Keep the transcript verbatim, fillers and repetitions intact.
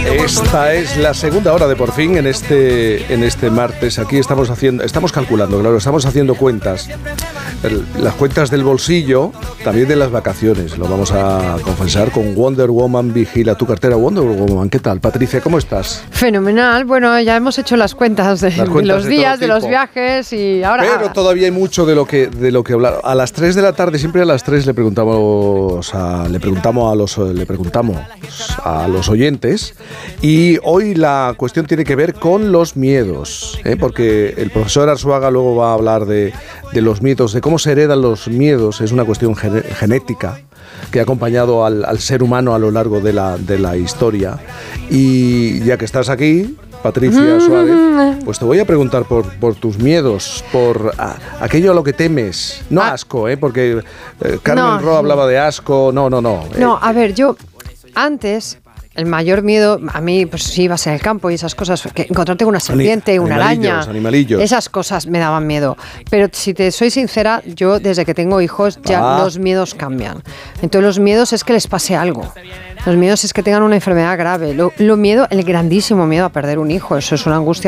Esta es la segunda hora de Por Fin en este, en este martes. Aquí estamos haciendo, estamos calculando, claro, estamos haciendo cuentas. El, las cuentas del bolsillo, también de las vacaciones. Lo vamos a confesar con Wonder Woman Vigila tu cartera. Wonder Woman, ¿qué tal? Patricia, ¿cómo estás? Fenomenal. Bueno, ya hemos hecho las cuentas de, las cuentas de los de días, de los viajes y ahora... Pero todavía hay mucho de lo que de lo que hablar. A las tres de la tarde, siempre a las tres le preguntamos a, le preguntamos a los le preguntamos a los oyentes, y hoy la cuestión tiene que ver con los miedos, ¿eh? Porque el profesor Arzuaga luego va a hablar de, de los miedos, de cómo se heredan los miedos. Es una cuestión gene, genética que ha acompañado al, al ser humano a lo largo de la, de la historia. Y ya que estás aquí, Patricia Suárez, pues te voy a preguntar por, por tus miedos, por a, aquello a lo que temes. No ah. asco, ¿eh? Porque eh, Carmen no, Ro hablaba de asco. No, no, no. No, a ver, yo antes... El mayor miedo, a mí, pues sí, ibas en el campo y esas cosas, que encontrarte con una serpiente, una araña, animalillos. Esas cosas me daban miedo. Pero si te soy sincera, yo desde que tengo hijos ya ah. los miedos cambian. Entonces los miedos es que les pase algo. Los miedos es que tengan una enfermedad grave. Lo, lo miedo, el grandísimo miedo a perder un hijo, eso es una angustia